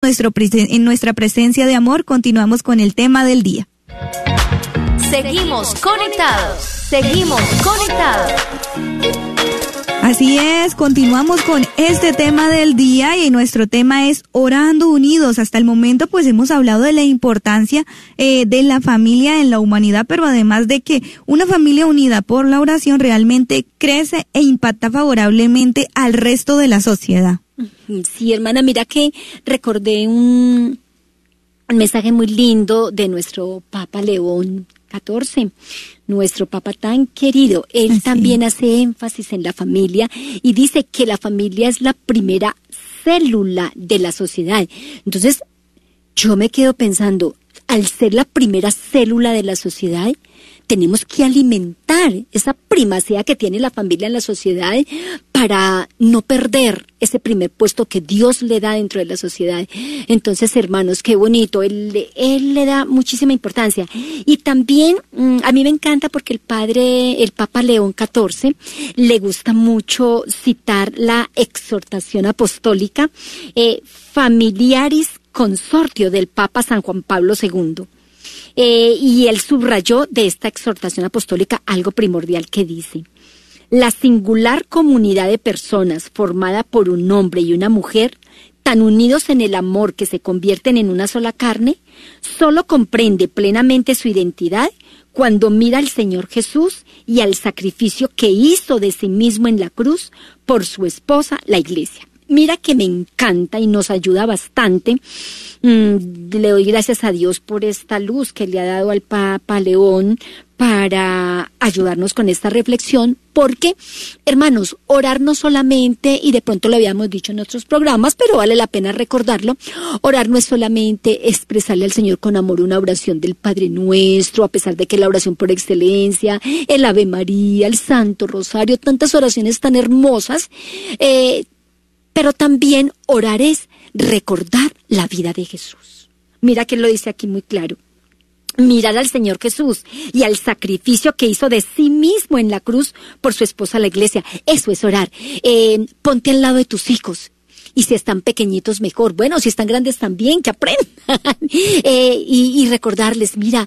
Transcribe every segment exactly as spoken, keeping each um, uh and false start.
nuestro presen- en nuestra presencia de amor, continuamos con el tema del día. Seguimos conectados, seguimos conectados. Así es, continuamos con este tema del día y nuestro tema es Orando Unidos. Hasta el momento pues hemos hablado de la importancia eh, de la familia en la humanidad, pero además de que una familia unida por la oración realmente crece e impacta favorablemente al resto de la sociedad. Sí, hermana, mira que recordé un, un mensaje muy lindo de nuestro Papa León catorce, nuestro Papa tan querido. Él sí. También hace énfasis en la familia y dice que la familia es la primera célula de la sociedad. Entonces, yo me quedo pensando, al ser la primera célula de la sociedad, tenemos que alimentar esa primacía que tiene la familia en la sociedad para no perder ese primer puesto que Dios le da dentro de la sociedad. Entonces, hermanos, qué bonito, él, él le da muchísima importancia. Y también mmm, a mí me encanta porque el padre, el Papa León catorce, le gusta mucho citar la exhortación apostólica eh, Familiaris Consortio del Papa San Juan Pablo segundo. Eh, y él subrayó de esta exhortación apostólica algo primordial que dice: la singular comunidad de personas formada por un hombre y una mujer, tan unidos en el amor que se convierten en una sola carne, solo comprende plenamente su identidad cuando mira al Señor Jesús y al sacrificio que hizo de sí mismo en la cruz por su esposa, la Iglesia. Mira que me encanta y nos ayuda bastante. Mm, le doy gracias a Dios por esta luz que le ha dado al Papa León para ayudarnos con esta reflexión, porque, hermanos, orar no solamente, y de pronto lo habíamos dicho en otros programas, pero vale la pena recordarlo, orar no es solamente expresarle al Señor con amor una oración del Padre Nuestro, a pesar de que la oración por excelencia, el Ave María, el Santo Rosario, tantas oraciones tan hermosas, eh, pero también orar es recordar la vida de Jesús. Mira que lo dice aquí muy claro. Mirar al Señor Jesús y al sacrificio que hizo de sí mismo en la cruz por su esposa la Iglesia. Eso es orar. Eh, ponte al lado de tus hijos. Y si están pequeñitos, mejor. Bueno, si están grandes también, que aprendan. eh, y, y recordarles, mira,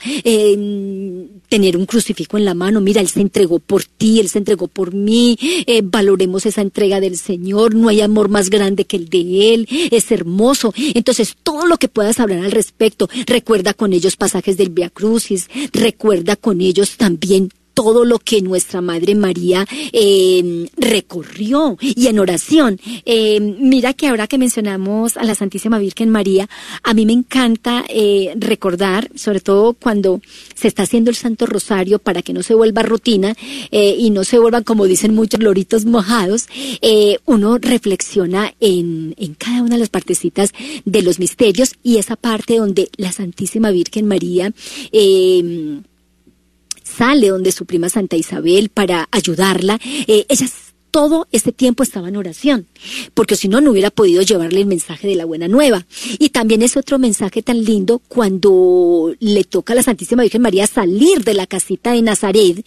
eh, tener un crucifijo en la mano. Mira, Él se entregó por ti, Él se entregó por mí. Eh, valoremos esa entrega del Señor. No hay amor más grande que el de Él. Es hermoso. Entonces, todo lo que puedas hablar al respecto, recuerda con ellos pasajes del Vía Crucis. Recuerda con ellos también todo lo que nuestra Madre María eh, recorrió, y en oración. Eh, mira que ahora que mencionamos a la Santísima Virgen María, a mí me encanta eh, recordar, sobre todo cuando se está haciendo el Santo Rosario, para que no se vuelva rutina eh, y no se vuelvan, como dicen muchos, loritos mojados, eh, uno reflexiona en, en cada una de las partecitas de los misterios, y esa parte donde la Santísima Virgen María eh, sale donde su prima Santa Isabel para ayudarla. Eh, ellas todo este tiempo estaba en oración, porque si no, no hubiera podido llevarle el mensaje de la buena nueva. Y también es otro mensaje tan lindo cuando le toca a la Santísima Virgen María salir de la casita de Nazaret,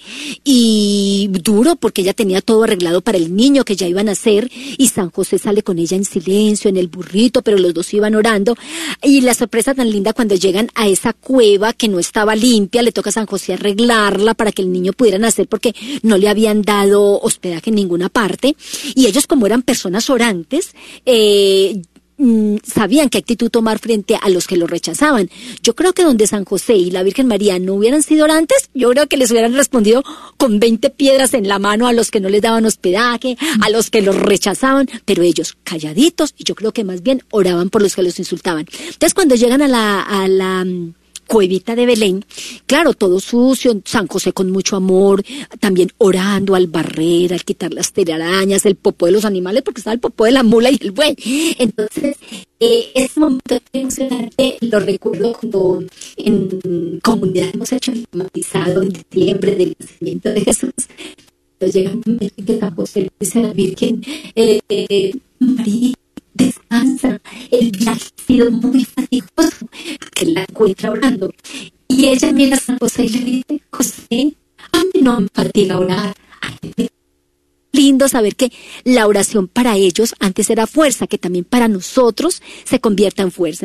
y duro porque ella tenía todo arreglado para el niño que ya iba a nacer, y San José sale con ella en silencio, en el burrito, pero los dos iban orando. Y la sorpresa tan linda cuando llegan a esa cueva que no estaba limpia, le toca a San José arreglarla para que el niño pudiera nacer, porque no le habían dado hospedaje en ninguna parte, y ellos, como eran personas orantes, eh, mm, sabían qué actitud tomar frente a los que lo rechazaban. Yo creo que donde San José y la Virgen María no hubieran sido orantes, yo creo que les hubieran respondido con veinte piedras en la mano a los que no les daban hospedaje, a los que los rechazaban, pero ellos calladitos, y yo creo que más bien oraban por los que los insultaban. Entonces, cuando llegan a la, a la cuevita de Belén, claro, todo sucio, San José con mucho amor, también orando al barrer, al quitar las telarañas, el popó de los animales, porque estaba el popó de la mula y el buey. Entonces, eh, ese momento emocionante lo recuerdo cuando en comunidad hemos hecho el matizado en diciembre del nacimiento de Jesús. Entonces llega un momento en que San José le dice a la Virgen, eh, eh, María, descansa, el viaje ha sido muy fatigoso, que la encuentra orando. Y ella mira a San José y le dice, José, a mí no me fatiga orar. Ay, lindo saber que la oración para ellos antes era fuerza, que también para nosotros se convierta en fuerza.